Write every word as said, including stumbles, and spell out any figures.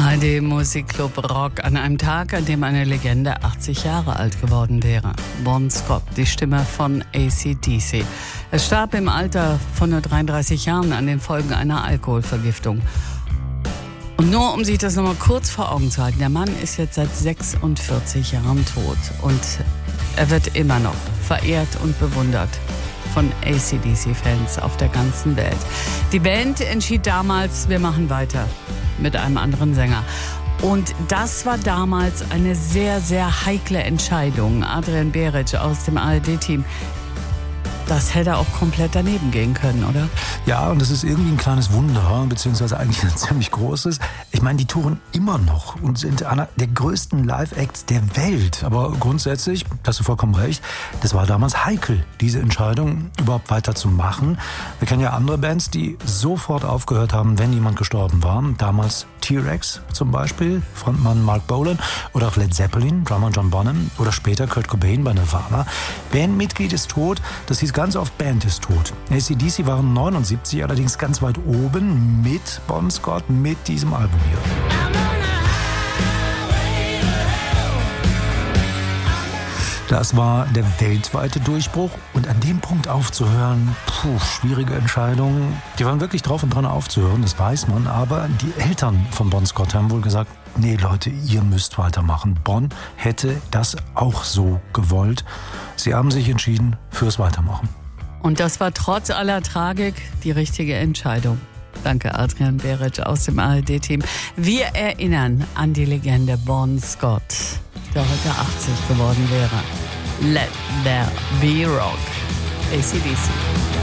A R D Musikclub Rock an einem Tag, an dem eine Legende achtzig Jahre alt geworden wäre. Bon Scott, die Stimme von A C D C. Er starb im Alter von nur dreiunddreißig Jahren an den Folgen einer Alkoholvergiftung. Und nur um sich das nochmal kurz vor Augen zu halten, der Mann ist jetzt seit sechsundvierzig Jahren tot und er wird immer noch verehrt und bewundert von A C D C-Fans auf der ganzen Welt. Die Band entschied damals, wir machen weiter mit einem anderen Sänger. Und das war damals eine sehr, sehr heikle Entscheidung. Adrian Beric aus dem A R D-Team. Das hätte auch komplett daneben gehen können, oder? Ja, und das ist irgendwie ein kleines Wunder, beziehungsweise eigentlich ein ziemlich großes. Ich meine, die touren immer noch und sind einer der größten Live-Acts der Welt. Aber grundsätzlich, hast du vollkommen recht, das war damals heikel, diese Entscheidung überhaupt weiterzumachen. Wir kennen ja andere Bands, die sofort aufgehört haben, wenn jemand gestorben war. Damals T-Rex zum Beispiel, Frontmann Mark Bolan, oder auch Led Zeppelin, Drummer John Bonham, oder später Kurt Cobain bei Nirvana. Bandmitglied ist tot, das hieß ganz oft Band ist tot. A C D C waren neunundsiebzig, allerdings ganz weit oben mit Bon Scott, mit diesem Album hier. Das war der weltweite Durchbruch und an dem Punkt aufzuhören, puh, schwierige Entscheidung. Die waren wirklich drauf und dran aufzuhören, das weiß man, aber die Eltern von Bon Scott haben wohl gesagt, nee Leute, ihr müsst weitermachen. Bon hätte das auch so gewollt. Sie haben sich entschieden fürs Weitermachen. Und das war trotz aller Tragik die richtige Entscheidung. Danke, Adrian Beric aus dem A R D-Team. Wir erinnern an die Legende Bon Scott, der heute achtzig geworden wäre. Let there be rock. A C D C.